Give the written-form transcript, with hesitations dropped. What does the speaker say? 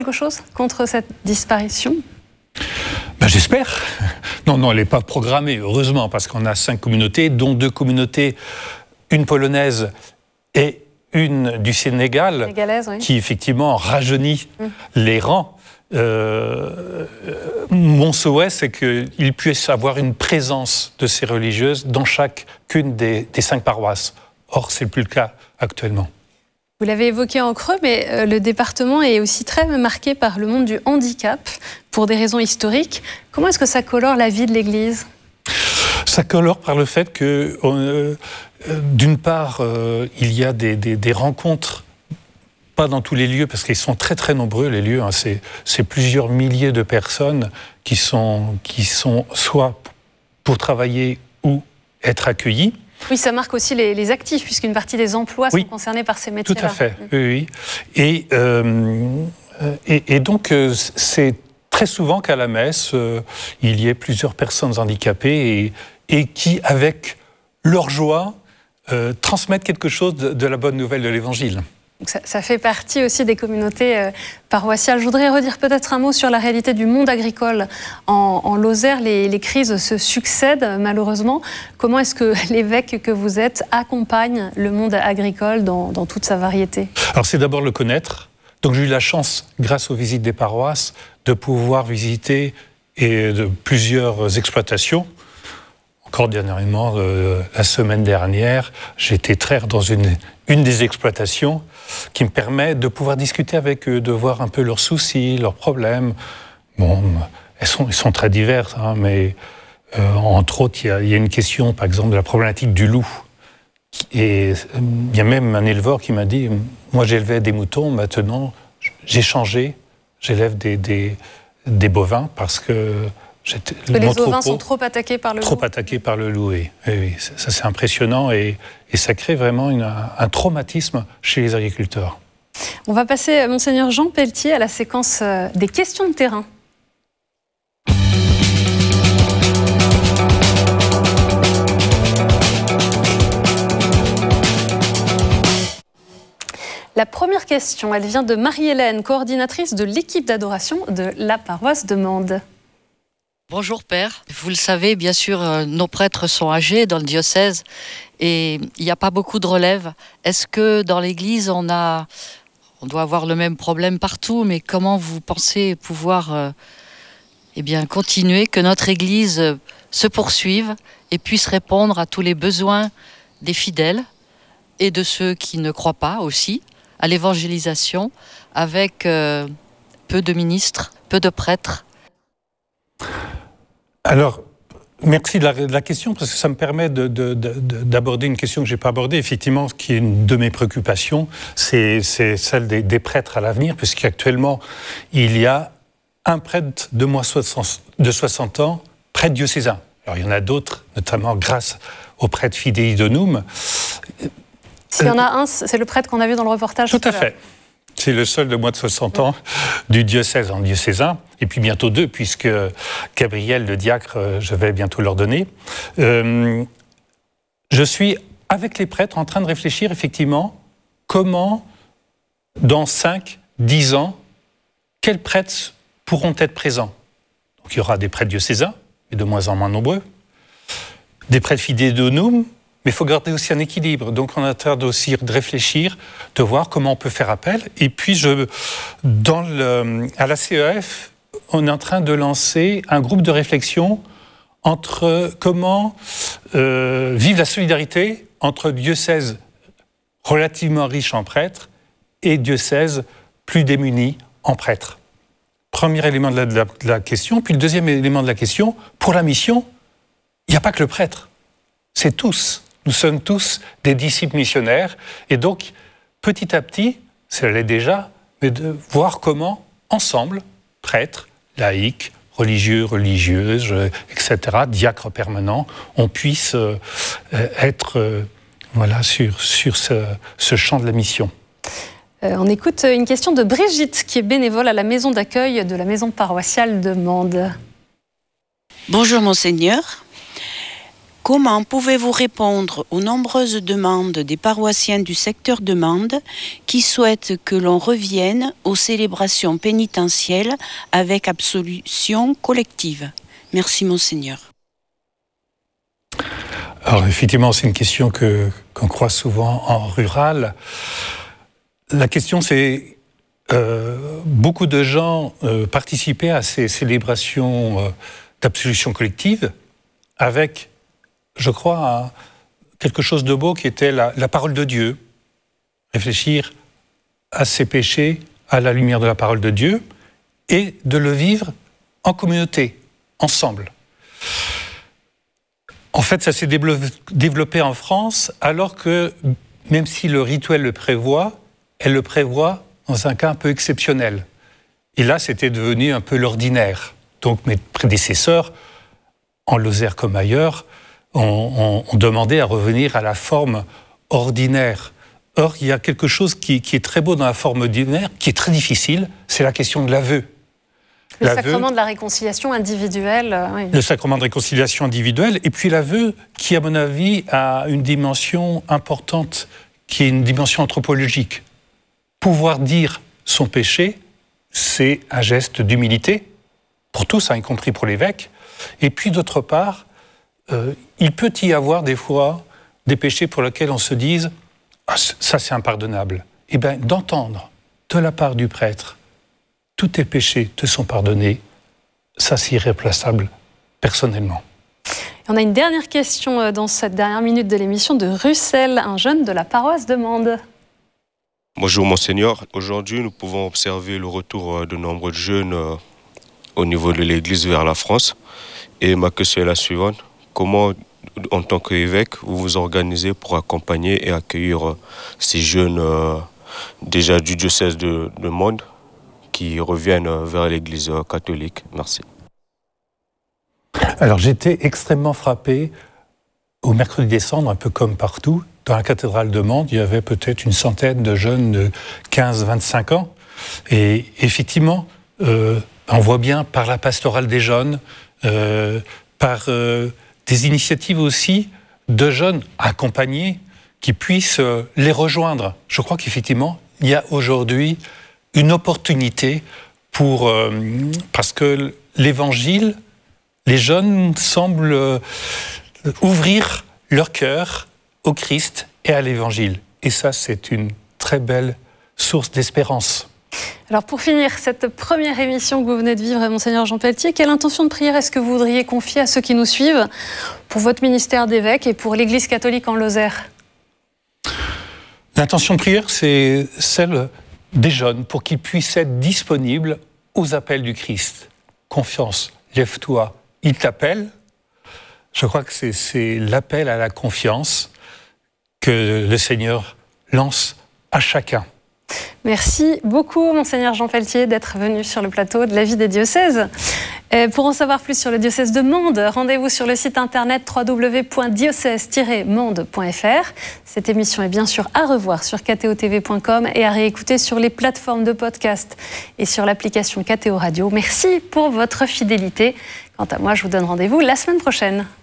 Quelque chose contre cette disparition ? J'espère. Non, elle n'est pas programmée, heureusement, parce qu'on a 5 communautés, dont 2 communautés, une polonaise et une du Sénégal, oui, qui effectivement rajeunit les rangs. Mon souhait, c'est qu'il puisse avoir une présence de ces religieuses dans chacune des 5 paroisses. Or, ce n'est plus le cas actuellement. Vous l'avez évoqué en creux, mais le département est aussi très marqué par le monde du handicap, pour des raisons historiques. Comment est-ce que ça colore la vie de l'Église ? Ça colore par le fait que, d'une part, il y a des rencontres, pas dans tous les lieux, parce qu'ils sont très très nombreux, les lieux, hein, c'est plusieurs milliers de personnes qui sont soit pour travailler ou être accueillies. Oui, ça marque aussi les actifs, puisqu'une partie des emplois sont concernés par ces métiers-là. Tout à fait, oui. Et donc, c'est très souvent qu'à la messe, il y ait plusieurs personnes handicapées et qui, avec leur joie, transmettent quelque chose de la bonne nouvelle de l'Évangile. Donc ça fait partie aussi des communautés paroissiales. Je voudrais redire peut-être un mot sur la réalité du monde agricole. En Lozère, les crises se succèdent malheureusement. Comment est-ce que l'évêque que vous êtes accompagne le monde agricole dans toute sa variété ? Alors c'est d'abord le connaître. Donc j'ai eu la chance, grâce aux visites des paroisses, de pouvoir visiter plusieurs exploitations. Encore dernièrement, la semaine dernière, j'ai été traire dans une des exploitations qui me permet de pouvoir discuter avec eux, de voir un peu leurs soucis, leurs problèmes. Bon, ils sont très divers, hein, mais entre autres, il y a une question, par exemple, de la problématique du loup. Et il y a même un éleveur qui m'a dit, moi j'élevais des moutons, maintenant j'ai changé, j'élève des bovins parce que... les ovins sont trop attaqués par le loup. Trop attaqués par le loup, oui. Ça c'est impressionnant et ça crée vraiment un traumatisme chez les agriculteurs. On va passer, Monseigneur Jean Pelletier, à la séquence des questions de terrain. La première question, elle vient de Marie-Hélène, coordinatrice de l'équipe d'adoration de la paroisse de Mende. Bonjour Père, vous le savez, bien sûr, nos prêtres sont âgés dans le diocèse et il n'y a pas beaucoup de relève. Est-ce que dans l'Église, on doit avoir le même problème partout, mais comment vous pensez pouvoir continuer, que notre Église se poursuive et puisse répondre à tous les besoins des fidèles et de ceux qui ne croient pas aussi, à l'évangélisation, avec peu de ministres, peu de prêtres? Alors, merci de la question, parce que ça me permet d'aborder une question que je n'ai pas abordée, effectivement, qui est une de mes préoccupations, c'est celle des prêtres à l'avenir, puisqu'actuellement, il y a un prêtre de moins de 60 ans, prêtre diocésain. Alors, il y en a d'autres, notamment grâce au prêtre Fidei Donum. S'il y en a un, c'est le prêtre qu'on a vu dans le reportage. Tout à fait. C'est le seul de moins de 60 ans du diocèse en diocésain, et puis bientôt 2, puisque Gabriel, le diacre, je vais bientôt l'ordonner. Je suis, avec les prêtres, en train de réfléchir effectivement comment, dans 5-10 ans, quels prêtres pourront être présents. Donc il y aura des prêtres diocésains, mais de moins en moins nombreux, des prêtres Fidei Donum, mais il faut garder aussi un équilibre. Donc on est en train aussi de réfléchir, de voir comment on peut faire appel. Et puis à la CEF, on est en train de lancer un groupe de réflexion entre comment vivre la solidarité entre diocèses relativement riches en prêtres et diocèses plus démunis en prêtres. Premier élément de la question. Puis le deuxième élément de la question, pour la mission, il n'y a pas que le prêtre, c'est tous. Nous sommes tous des disciples missionnaires. Et donc, petit à petit, ça l'est déjà, mais de voir comment, ensemble, prêtres, laïcs, religieux, religieuses, etc., diacres permanents, on puisse être sur ce champ de la mission. On écoute une question de Brigitte, qui est bénévole à la maison d'accueil de la maison paroissiale de Mende. Bonjour Monseigneur. Comment pouvez-vous répondre aux nombreuses demandes des paroissiens du secteur de Mende qui souhaitent que l'on revienne aux célébrations pénitentielles avec absolution collective? Merci, Monseigneur. Alors effectivement, c'est une question qu'on croise souvent en rural. La question, c'est beaucoup de gens participaient à ces célébrations d'absolution collective avec, je crois, quelque chose de beau qui était la parole de Dieu. Réfléchir à ses péchés à la lumière de la parole de Dieu et de le vivre en communauté, ensemble. En fait, ça s'est développé en France, alors que, même si le rituel le prévoit, elle le prévoit dans un cas un peu exceptionnel. Et là, c'était devenu un peu l'ordinaire. Donc, mes prédécesseurs, en Lozère comme ailleurs, ont demandé à revenir à la forme ordinaire. Or, il y a quelque chose qui est très beau dans la forme ordinaire, qui est très difficile, c'est la question de l'aveu. Le sacrement de la réconciliation individuelle. Oui. Le sacrement de réconciliation individuelle, et puis l'aveu qui, à mon avis, a une dimension importante, qui est une dimension anthropologique. Pouvoir dire son péché, c'est un geste d'humilité, pour tous, y compris pour l'évêque. Et puis, d'autre part, il peut y avoir des fois des péchés pour lesquels on se dise « Ah, ça c'est impardonnable ». Eh bien, d'entendre de la part du prêtre « Tous tes péchés te sont pardonnés », ça c'est irréplaçable, personnellement. On a une dernière question dans cette dernière minute de l'émission de Russell, un jeune de la paroisse de Mende. Bonjour Monseigneur. Aujourd'hui, nous pouvons observer le retour de nombreux jeunes au niveau de l'Église vers la France. Et ma question est la suivante. Comment, en tant qu'évêque, vous vous organisez pour accompagner et accueillir ces jeunes déjà du diocèse de Mende qui reviennent vers l'Église catholique? Merci. Alors j'étais extrêmement frappé au mercredi des Cendres, un peu comme partout. Dans la cathédrale de Mende, il y avait peut-être une centaine de jeunes de 15-25 ans. Et effectivement, on voit bien par la pastorale des jeunes, par des initiatives aussi de jeunes accompagnés qui puissent les rejoindre. Je crois qu'effectivement, il y a aujourd'hui une opportunité parce que l'Évangile, les jeunes semblent ouvrir leur cœur au Christ et à l'Évangile. Et ça, c'est une très belle source d'espérance. Alors pour finir cette première émission que vous venez de vivre, Monseigneur Jean Pelletier, quelle intention de prière est-ce que vous voudriez confier à ceux qui nous suivent pour votre ministère d'évêque et pour l'Église catholique en Lozère? L'intention de prière, c'est celle des jeunes pour qu'ils puissent être disponibles aux appels du Christ. Confiance, lève-toi, il t'appelle. Je crois que c'est l'appel à la confiance que le Seigneur lance à chacun. Merci beaucoup, Monseigneur Jean Pelletier, d'être venu sur le plateau de La Vie des diocèses. Pour en savoir plus sur le diocèse de Mende, rendez-vous sur le site internet www.diocèse-mende.fr. Cette émission est bien sûr à revoir sur ktotv.com et à réécouter sur les plateformes de podcast et sur l'application KTO Radio. Merci pour votre fidélité. Quant à moi, je vous donne rendez-vous la semaine prochaine.